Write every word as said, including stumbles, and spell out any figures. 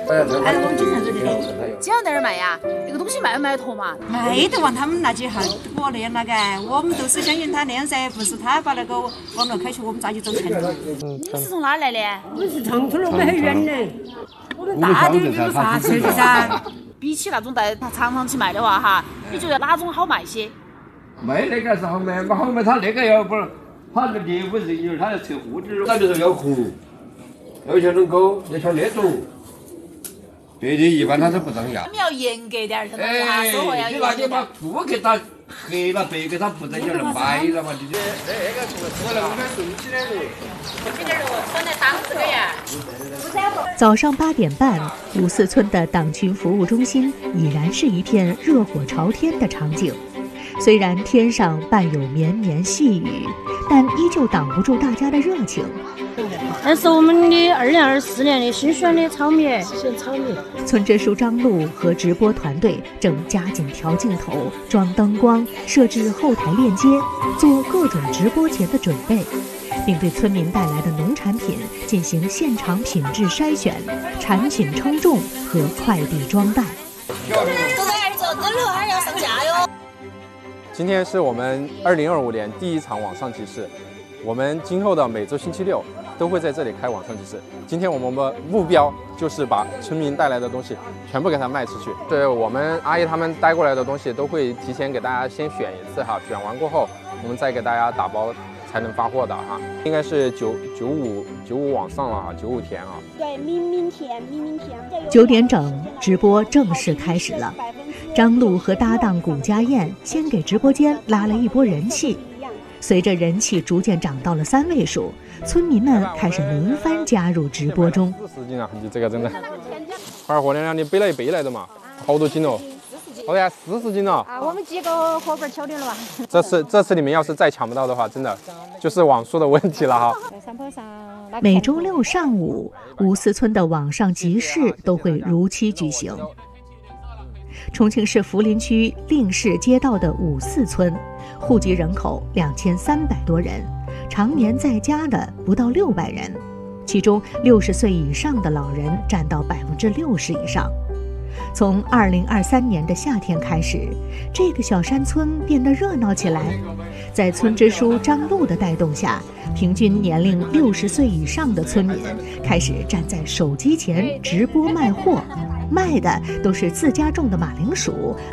哎，我们经常在这里。 经常在这儿卖呀？这个东西卖不卖得脱嘛？ 卖得完，他们那几号我那样那个，我们都是相信他那样噻，不是他把那个网络开去，我们咋就走钱了？ 你是从哪儿来的？ 我们是长春的，我们很远的，我们大点没有啥吃的噻。 比起那种在长长期卖的话哈，你觉得哪种好卖些？ 卖那个是好卖，不好卖他那个要不，他那业务人员他要测户质，他就是要红，要像能够，要像那种。对的，一般他是不张扬。 我们要严格点儿，相当于哈，收货要严格点儿。 你把顾客他黑了白给他不在这儿买了嘛？你这那个我来我们送起来的。 这点肉穿来当这个呀。 早上八点半，五四村的党群服务中心已然是一片热火朝天的场景。虽然天上伴有绵绵细雨，但依旧挡不住大家的热情。 那是我们的二零二四年的新选的炒米，选炒米。 村支书张璐和直播团队正加紧调镜头、装灯光、设置后台链接，做各种直播前的准备，并对村民带来的农产品进行现场品质筛选、产品称重和快递装袋。 都在这儿做，灯笼还要上架哟。 今天是我们二零二五年第一场网上集市，我们今后的每周星期六都会在这里开网上集市。今天我们的目标就是把村民带来的东西全部给它卖出去。对我们阿姨他们带过来的东西都会提前给大家先选一次哈，选完过后我们再给大家打包才能发货的哈。应该是九九五九五往上了哈，九五田啊。 对，明明天明明天。 九点整，直播正式开始了。张璐和搭档谷家燕先给直播间拉了一波人气。随着人气逐渐涨到了三位数，村民们开始轮番加入直播中。 四十斤啊，你这个真的。二货两两你背了一背来的嘛，好多斤哦。好呀，四十斤了。 啊，我们几个伙伴敲定了吧？ 这次这次你们要是再抢不到的话，真的就是网速的问题了哈。 在山坡上。 每周六上午，五四村的网上集市都会如期举行。重庆市涪陵区令市街道的五四村，户籍人口两千三百多人，常年在家的不到六百人，其中六十岁以上的老人占到百分之六十以上。从二零二三年的夏天开始，这个小山村变得热闹起来。在村支书张璐的带动下，平均年龄六十岁以上的村民开始站在手机前直播卖货，卖的都是自家种的马铃薯。